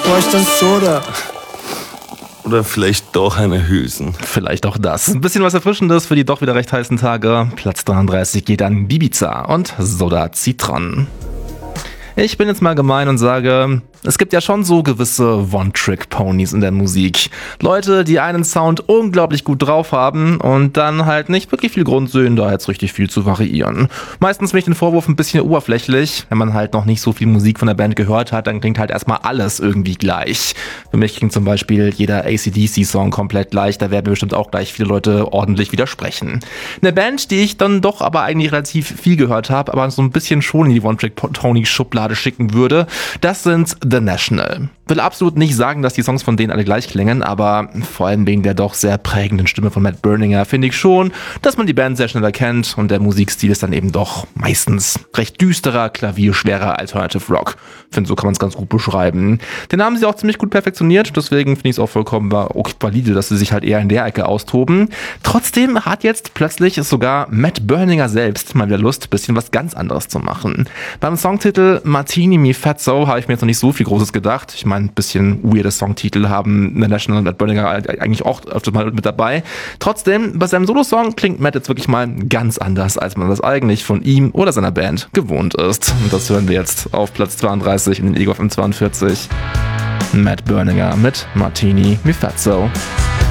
bräuchte ein Soda. Oder vielleicht doch eine Hülsen. Vielleicht auch das. Ein bisschen was Erfrischendes für die doch wieder recht heißen Tage. Platz 33 geht an Ibiza und Soda Citron. Ich bin jetzt mal gemein und sage, es gibt ja schon so gewisse One-Trick-Ponys in der Musik. Leute, die einen Sound unglaublich gut drauf haben und dann halt nicht wirklich viel Grund sehen, da jetzt richtig viel zu variieren. Meistens finde ich den Vorwurf ein bisschen oberflächlich. Wenn man halt noch nicht so viel Musik von der Band gehört hat, dann klingt halt erstmal alles irgendwie gleich. Für mich klingt zum Beispiel jeder AC/DC-Song komplett gleich, da werden bestimmt auch gleich viele Leute ordentlich widersprechen. Eine Band, die ich dann doch aber eigentlich relativ viel gehört habe, aber so ein bisschen schon in die One-Trick-Pony-Schublade schicken würde, das sind The National. Will absolut nicht sagen, dass die Songs von denen alle gleich klingen, aber vor allem wegen der doch sehr prägenden Stimme von Matt Berninger finde ich schon, dass man die Band sehr schnell erkennt und der Musikstil ist dann eben doch meistens recht düsterer, klavierschwerer Alternative Rock. Ich finde, so kann man es ganz gut beschreiben. Den haben sie auch ziemlich gut perfektioniert, deswegen finde ich es auch vollkommen valide, dass sie sich halt eher in der Ecke austoben. Trotzdem hat jetzt plötzlich sogar Matt Berninger selbst mal wieder Lust, ein bisschen was ganz anderes zu machen. Beim Songtitel Martini Me Fatso habe ich mir jetzt noch nicht so viel Großes gedacht. Ich meine, ein bisschen weirde Songtitel haben The National und Matt Berninger eigentlich auch öfter mal mit dabei. Trotzdem, bei seinem Solosong klingt Matt jetzt wirklich mal ganz anders, als man das eigentlich von ihm oder seiner Band gewohnt ist. Und das hören wir jetzt auf Platz 32 in den Ego FM 42. Matt Berninger mit Martini Me Fatso.